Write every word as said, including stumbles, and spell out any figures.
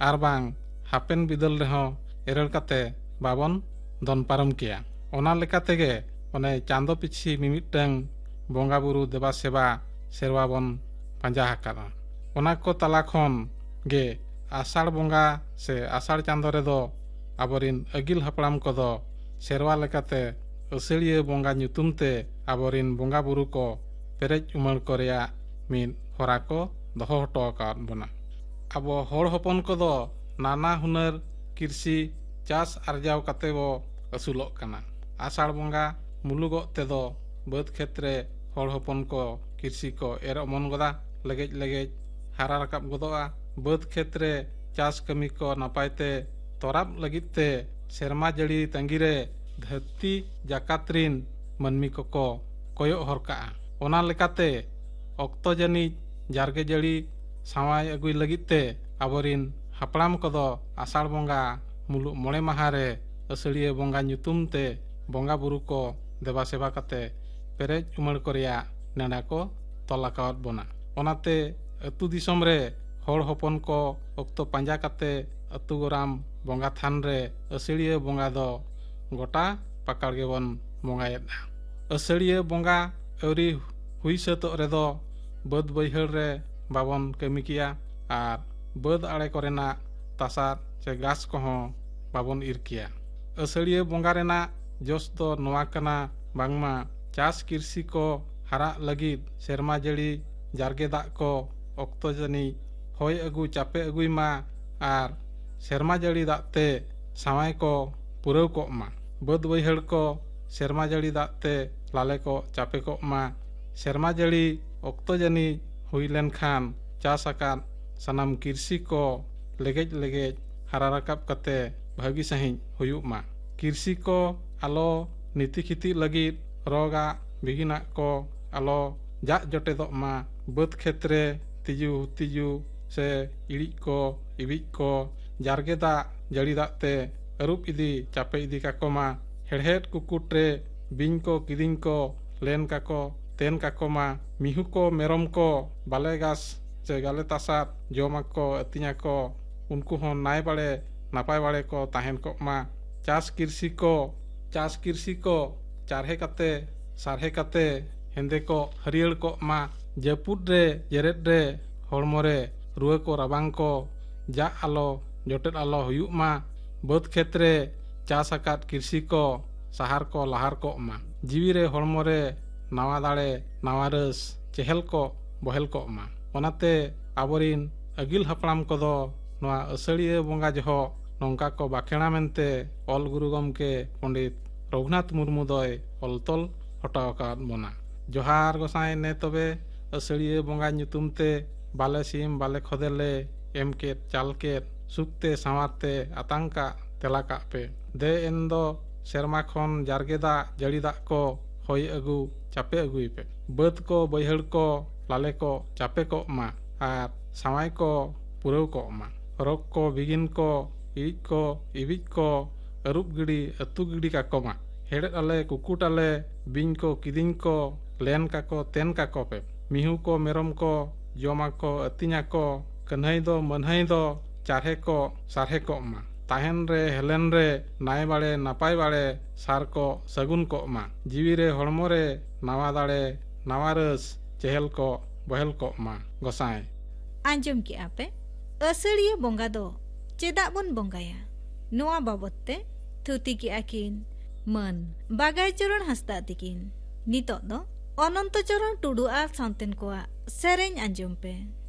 ᱟᱨ ᱵᱟᱝ ᱦᱟᱯᱮᱱ ᱵᱤᱫᱟᱹᱞ ᱨᱮᱦᱚᱸ ᱮᱨᱮᱲ ᱠᱟᱛᱮ ᱵᱟᱵᱚᱱ ᱫᱚᱱ ᱯᱟᱨᱚᱢ ᱠᱮᱭᱟ᱾ ᱚᱱᱟ ᱞᱮᱠᱟ ᱛᱮᱜᱮ ᱚᱱᱮ ᱪᱟᱸᱫᱚ ᱯᱤᱪᱷᱤ ᱢᱤᱢᱤᱫᱴᱟᱝ ᱵᱚᱸᱜᱟ ᱵᱩᱨᱩ ᱫᱮᱵᱟ ᱥᱮᱵᱟ ᱥᱮᱨᱣᱟ ᱵᱚᱱ ᱯᱟᱸᱡᱟ ᱟᱠᱟᱫᱟ᱾ ᱚᱱᱟ ᱠᱚ ᱛᱟᱞᱟ ᱠᱷᱚᱱ ᱜᱮ ᱟᱥᱟᱲ ᱵᱚᱸᱜᱟ ᱥᱮ ᱟᱥᱟᱲ ᱪᱟᱸᱫᱳ ᱨᱮᱫᱚ ᱟᱵᱚᱨᱤᱱ ᱟᱹᱜᱤᱞ ᱦᱟᱯᱲᱟᱢ ᱠᱚᱫᱚ ᱥᱮᱨᱣᱟ lekkate ᱟᱹᱥᱟᱹᱲᱤᱭᱟᱹ ᱵᱚᱸᱜᱟ ᱧᱩᱛᱩᱢ ᱛᱮ ᱟᱵᱚᱨᱤᱱ ᱵᱚᱸᱜᱟ ᱵᱩᱨᱩ ko ᱯᱮᱨᱮᱡ ᱩᱢᱟᱹᱲ ko ᱨᱮᱭᱟᱜ ᱢᱤᱫ ᱦᱚᱨᱟ ko ᱫᱚᱦᱚ ᱦᱚᱴᱚ ᱟᱠᱟᱫ ᱵᱚᱱᱟ᱾ ᱟᱵᱚ ᱦᱚᱲ ᱦᱚᱯᱚᱱ ᱠᱚᱫᱚ ᱱᱟᱱᱟ ᱦᱩᱱᱟᱹᱨ ᱠᱤᱨᱥᱤ ᱪᱟᱥ ᱟᱨᱡᱟᱣ ᱠᱟᱛᱮ ᱵᱚ ᱟᱹᱥᱩᱞᱚᱜ ᱠᱟᱱᱟ᱾ ᱟᱥᱟᱲ ᱵᱚᱸᱜᱟ ᱢᱩᱞᱩᱜᱚᱜ ᱛᱮᱫᱚ ᱵᱟᱹᱫᱽ ᱠᱷᱮᱛᱨᱮ ᱦᱚᱲ ᱦᱚᱯᱚᱱ ko ᱠᱤᱨᱥᱤ ko ᱮᱨ ᱚᱢᱚᱱ ᱜᱚᱫᱟ, ᱞᱮᱜᱮᱡ ᱞᱮᱜᱮᱡ ᱦᱟᱨᱟ ᱨᱟᱠᱟᱵ ᱜᱚᱫᱚᱜᱼᱟ᱾ ᱵᱟᱹᱫᱽ ᱠᱷᱮᱛᱨᱮ ᱪᱟᱥ ᱠᱟᱹᱢᱤ ko ᱱᱟᱯᱟᱭ ᱛᱮ ᱛᱚᱨᱟᱵ ᱞᱟᱹᱜᱤᱫ ᱛᱮ ᱥᱮᱨᱢᱟ ᱡᱟᱹᱲᱤ ᱛᱟᱺᱜᱤᱨᱮ ᱫᱷᱟᱹᱨᱛᱤ ᱡᱟᱠᱟᱛ ᱨᱤᱱ ᱢᱟᱹᱱᱢᱤ ᱠᱚᱠᱚ ᱠᱚᱭᱚᱜ ᱦᱚᱨ ᱠᱟᱜᱼᱟ᱾ ᱚᱱᱟ ᱞᱮᱠᱟᱛᱮ ᱚᱠᱛᱚ ᱡᱟᱹᱱᱤᱡ ᱡᱟᱨᱜᱮ ᱡᱟᱹᱲᱤ ᱥᱟᱶᱟᱭ ᱟᱹᱜᱩᱭ ᱞᱟᱹᱜᱤᱫ ᱛᱮ ᱟᱵᱚᱨᱤᱱ ᱦᱟᱯᱲᱟᱢ ᱠᱚᱫᱚ ᱟᱥᱟᱲ ᱵᱚᱸᱜᱟ ᱢᱩᱞᱩᱜ ᱢᱚᱬᱮ ᱢᱟᱦᱟ ᱨᱮ ᱟᱹᱥᱟᱹᱲᱤᱭᱟᱹ ᱵᱚᱸᱜᱟ ᱧᱩᱛᱩᱢ ᱛᱮ ᱵᱚᱸᱜᱟ ᱵᱩᱨᱩ ko ᱫᱮᱵᱟ ᱥᱮᱵᱟ ᱠᱟᱛᱮ ᱯᱮᱨᱮᱡ ᱩᱢᱟᱹᱲ ko ᱨᱮᱭᱟᱜ ᱱᱮᱰᱟ ko ᱛᱚᱞ ᱟᱠᱟᱣᱟᱫ ᱵᱚᱱᱟ᱾ ᱚᱱᱟᱛᱮ ᱟᱹᱛᱩ ᱫᱤᱥᱚᱢ ᱨᱮ ᱦᱚᱲ ᱦᱚᱯᱚᱱ ko ᱚᱠᱛᱚ ᱯᱟᱸᱡᱟ ᱠᱟᱛᱮ ᱟᱹᱛᱩ ᱜᱚᱨᱟᱢ ᱵᱚᱸᱜᱟ ᱛᱷᱟᱱ ᱨᱮ ᱟᱹᱥᱟᱹᱲᱤᱭᱟᱹ ᱵᱚᱸᱜᱟ ᱫᱚ ᱜᱚᱴᱟ ᱯᱟᱠᱟᱲ ᱜᱮᱵᱚᱱ ᱵᱚᱸᱜᱟᱭᱮᱫᱟ᱾ ᱟᱹᱥᱟᱹᱲᱤᱭᱟᱹ ᱵᱚᱸᱜᱟ ᱟᱹᱣᱨᱤ ᱦᱩᱭ ᱥᱟᱹᱛᱚᱜ ᱨᱮᱫᱚ ᱵᱟᱹᱫᱽ ᱵᱟᱹᱭᱦᱟᱹᱲ ᱨᱮ ᱵᱟᱵᱚᱱ ᱠᱟᱹᱢᱤ ᱠᱮᱭᱟ ᱟᱨ ᱵᱟᱹᱫᱽ ᱟᱲᱮ ᱠᱚᱨᱮᱱᱟᱜ ᱛᱟᱥᱟᱫ ᱥᱮ ᱜᱷᱟᱥ ᱠᱚᱦᱚᱸ ᱵᱟᱵᱚᱱ ᱤᱨ ᱠᱮᱭᱟ᱾ ᱟᱹᱥᱟᱹᱲᱤᱭᱟᱹ ᱵᱚᱸᱜᱟ ᱨᱮᱱᱟᱜ ᱡᱚᱥ ᱫᱚ ᱱᱚᱣᱟ ᱠᱟᱱᱟ ᱵᱟᱝᱢᱟ ᱪᱟᱥ ᱠᱤᱨᱥᱤ ko ᱦᱟᱨᱟᱜ ᱞᱟᱹᱜᱤᱫ ᱥᱮᱨᱢᱟ ᱡᱟᱹᱲᱤ ᱡᱟᱨᱜᱮ ᱫᱟᱜ ko ᱚᱠᱛᱚ ᱡᱟᱹᱱᱤᱡ ᱦᱚᱭ ᱟᱹᱜᱩ ᱪᱟᱯᱮ ᱟᱹᱜᱩᱭ ᱢᱟ ᱟᱨ ᱥᱮᱨᱢᱟ ᱡᱟᱹᱲᱤ ᱫᱟᱜ ᱛᱮ ᱥᱟᱶᱟᱭ ko ᱯᱩᱨᱟᱹᱣ ᱠᱚᱜ ᱢᱟ᱾ ᱵᱟᱹᱫᱽ ᱵᱟᱹᱭᱦᱟᱹᱲ ko ᱥᱮᱨᱢᱟ ᱡᱟᱹᱲᱤ ᱫᱟᱜ ᱛᱮ ᱞᱟᱞᱮ ko ᱪᱟᱯᱮ ᱠᱚᱜ ᱢᱟ᱾ ᱥᱮᱨᱢᱟ ᱡᱟᱹᱲᱤ ᱚᱠᱛᱚ ᱡᱟᱹᱱᱤᱡ ᱦᱩᱭ ᱞᱮᱱᱠᱷᱟᱱ ᱪᱟᱥ ᱟᱠᱟᱫ ᱥᱟᱱᱟᱢ ᱠᱤᱨᱥᱤ ko ᱞᱮᱜᱮᱡ ᱞᱮᱜᱮᱡ ᱦᱟᱨᱟ ᱨᱟᱠᱟᱵ ᱠᱟᱛᱮ ᱵᱷᱟᱹᱜᱤ ᱥᱟᱺᱦᱤᱡ ᱦᱩᱭᱩᱜ ᱢᱟ᱾ ᱠᱤᱨᱥᱤ ko ᱟᱞᱚ ᱱᱤᱛᱤ ᱠᱷᱤᱛᱤ ᱞᱟᱹᱜᱤᱫ ᱨᱳᱜᱟᱜ ᱵᱤᱜᱷᱤᱱᱟᱜ ko ᱟᱞᱚ ᱡᱟᱜ ᱡᱚᱴᱮᱫᱚᱜ ᱢᱟ᱾ ᱵᱟᱹᱫᱽ ᱠᱷᱮᱛᱨᱮ ᱛᱤᱡᱩ ᱛᱤᱡᱩ ᱥᱮ ᱤᱲᱤᱡ ko ᱤᱵᱤᱡ ko ᱡᱟᱨᱜᱮ ᱫᱟᱜ ᱡᱟᱹᱲᱤ ᱫᱟᱜ ᱛᱮ ᱟᱹᱨᱩᱵ ᱤᱫᱤ ᱪᱟᱯᱮ ᱤᱫᱤ ᱠᱟᱠᱚ ᱢᱟ᱾ ᱦᱮᱲᱦᱮᱫ ᱠᱩᱠᱩᱴ ᱨᱮ ᱵᱤᱧ ko ᱠᱤᱫᱤᱧ ko ᱞᱮᱱ ᱠᱟᱠᱚ ᱛᱮᱱ ᱠᱟᱠᱚ ᱢᱟ᱾ ᱢᱤᱦᱩ ko ᱢᱮᱨᱚᱢ ko ᱵᱟᱞᱮ ᱜᱷᱟᱥ ᱥᱮ ᱜᱟᱞᱮ ᱛᱟᱥᱟᱫ ᱡᱚᱢᱟᱠᱚ ᱟᱹᱛᱤᱧᱟᱠᱚ, ᱩᱱᱠᱩ ᱦᱚᱸ ᱱᱟᱭ ᱵᱟᱲᱮ ᱱᱟᱯᱟᱭ ᱵᱟᱲᱮ ko ᱛᱟᱦᱮᱱ ᱠᱚᱜ ᱢᱟ᱾ ᱪᱟᱥ ᱠᱤᱨᱥᱤ ko ᱪᱟᱥ ᱠᱤᱨᱥᱤ ko ᱪᱟᱨᱦᱮ ᱠᱟᱛᱮ ᱥᱟᱨᱦᱮ ᱠᱟᱛᱮ ᱦᱮᱸᱫᱮ ko ᱦᱟᱹᱨᱭᱟᱹᱲ ᱠᱚᱜ ᱢᱟ᱾ ᱡᱟᱹᱯᱩᱫ ᱨᱮ ᱡᱮᱨᱮᱫ ᱨᱮ ᱦᱚᱲᱢᱚ ᱨᱮ ᱨᱩᱣᱟᱹ ko ᱨᱟᱵᱟᱝ ko ᱡᱟᱜ ᱟᱞᱚ ᱡᱚᱴᱮᱫ ᱟᱞᱚ ᱦᱩᱭᱩᱜ ᱢᱟ᱾ ᱵᱟᱹᱫᱽ ᱠᱷᱮᱛᱨᱮ ᱪᱟᱥ ᱟᱠᱟᱫ ᱠᱤᱨᱥᱤ ko ᱥᱟᱦᱟᱨ ko ᱞᱟᱦᱟᱨ ᱠᱚᱜ ᱢᱟ᱾ ᱡᱤᱣᱤ ᱨᱮ ᱦᱚᱲᱢᱚ ᱨᱮ ᱱᱟᱣᱟ ᱫᱟᱲᱮ ᱱᱟᱣᱟ ᱨᱟᱹᱥ ᱪᱮᱦᱮᱞ ko ᱵᱚᱦᱮᱞ ᱠᱚᱜ ᱢᱟ᱾ ᱚᱱᱟᱛᱮ ᱟᱵᱚᱨᱤᱱ ᱟᱹᱜᱤᱞ ᱦᱟᱯᱲᱟᱢ ᱠᱚᱫᱚ ᱱᱚᱣᱟ ᱟᱹᱥᱟᱹᱲᱤᱭᱟᱹ ᱵᱚᱸᱜᱟ ᱡᱚᱦᱚᱜ ᱱᱚᱝᱠᱟ ko ᱵᱟᱠᱷᱮᱲᱟ ᱢᱮᱱᱛᱮ ᱚᱞ ᱜᱩᱨᱩ ᱜᱚᱢᱠᱮ ᱯᱚᱸᱰᱤᱛ ᱨᱚᱜᱷᱩᱱᱟᱛᱷ ᱢᱩᱨᱢᱩ ᱫᱚᱭ ᱚᱞ ᱛᱚᱞ ᱦᱚᱴᱚ ᱟᱠᱟᱫ ᱵᱚᱱᱟ᱾ ᱡᱚᱦᱟᱨ ᱜᱚᱸᱥᱟᱭ ᱱᱮ ᱛᱚᱵᱮ ᱟᱹᱥᱟᱹᱲᱤᱭᱟᱹ ᱵᱚᱸᱜᱟ ᱧᱩᱛᱩᱢ ᱛᱮ ᱵᱟᱞᱮ ᱥᱤᱢ ᱵᱟᱞᱮ ᱠᱷᱚᱫᱮᱞᱮ ᱮᱢ ᱠᱮᱫ ᱪᱟᱞ ᱠᱮᱫ ᱥᱩᱠᱛᱮ ᱥᱟᱶᱟᱨ ᱛᱮ ᱟᱛᱟᱝ ᱠᱟᱜ ᱛᱮᱞᱟ ᱠᱟᱜ ᱯᱮ᱾ ᱫᱮ ᱮᱱ ᱫᱚ ᱥᱮᱨᱢᱟ ᱠᱷᱚᱱ ᱡᱟᱨᱜᱮ ᱫᱟᱜ ᱡᱟᱹᱲᱤ ᱫᱟᱜ ko ᱦᱚᱭ ᱟᱹᱜᱩ ᱪᱟᱯᱮ ᱟᱹᱜᱩᱭ ᱯᱮ᱾ ᱵᱟᱹᱫᱽ ko ᱵᱟᱹᱭᱦᱟᱹᱲ ko ᱞᱟᱞᱮ ko ᱪᱟᱯᱮ ᱠᱚᱜ ᱢᱟ ᱟᱨ ᱥᱟᱶᱟᱭ ko ᱯᱩᱨᱟᱹᱣ ᱠᱚᱜ ᱢᱟ᱾ ᱨᱳᱜᱽ ko ᱵᱤᱜᱷᱤᱱ ko ᱤᱲᱤᱡ ko ᱤᱵᱤᱡ ko ᱟᱹᱨᱩᱵ ᱜᱤᱰᱤ ᱟᱹᱛᱩ ᱜᱤᱰᱤ ᱠᱟᱠᱚ ᱢᱟ᱾ ᱦᱮᱲᱦᱮᱫ ᱟᱞᱮ ᱠᱩᱠᱩᱴ ᱟᱞᱮ ᱵᱤᱧ ko ᱠᱤᱫᱤᱧ ko ᱞᱮᱱ ᱠᱟᱠᱚ ᱛᱮᱱ ᱠᱟᱠᱚ ᱯᱮ᱾ ᱢᱤᱦᱩ ko ᱢᱮᱨᱚᱢ ko ᱡᱚᱢᱟᱠᱚ ᱟᱹᱛᱤᱧᱟᱠᱚ, ᱠᱟᱹᱱᱦᱟᱹᱭ ᱫᱚ ᱢᱟᱹᱱᱦᱟᱹᱭ ᱫᱚ ᱪᱟᱨᱦᱮ ko ᱥᱟᱨᱦᱮ ᱠᱚᱜ ᱢᱟ᱾ ᱛᱟᱦᱮᱱ ᱨᱮ ᱦᱮᱞᱮᱱ ᱨᱮ ᱱᱟᱭ ᱵᱟᱲᱮ ᱱᱟᱯᱟᱭ ᱵᱟᱲᱮ ᱥᱟᱨ ko ᱥᱟᱹᱜᱩᱱ ᱠᱚᱜ ᱢᱟ᱾ ᱡᱤᱣᱤ ᱨᱮ ᱦᱚᱲᱢᱚ ᱨᱮ ᱱᱟᱣᱟ ᱫᱟᱲᱮ ᱱᱟᱣᱟ ᱨᱟᱹᱥ ᱪᱮᱦᱮᱞ ko ᱵᱚᱦᱮᱞ ᱠᱚᱜ ᱢᱟ᱾ ᱜᱚᱸᱥᱟᱭ ᱟᱸᱡᱚᱢ ᱠᱮᱜᱼᱟ ᱯᱮ ᱟᱹᱥᱟᱹᱲᱤᱭᱟᱹ ᱵᱚᱸᱜᱟ ᱫᱚ ᱪᱮᱫᱟᱜ ᱵᱚᱱ ᱵᱚᱸᱜᱟᱭᱟ? ᱱᱚᱣᱟ ᱵᱟᱵᱚᱫ ᱛᱮ ᱛᱷᱩᱛᱤ ᱠᱮᱜᱼᱟ ᱠᱤᱱ ᱢᱟᱹᱱ ᱵᱟᱜᱟᱭ ᱪᱚᱨᱚᱱ ᱦᱟᱸᱥᱫᱟ ᱛᱤᱠᱤᱱ᱾ ᱱᱤᱛᱚᱜ ᱫᱚ ᱚᱱᱚᱱᱛᱚ ᱪᱚᱨᱚᱱ ᱴᱩᱰᱩ ᱟᱨ ᱥᱟᱶᱛᱮᱱ ᱠᱚᱣᱟᱜ ᱥᱮᱨᱮᱧ ᱟᱸᱡᱚᱢ ᱯᱮ।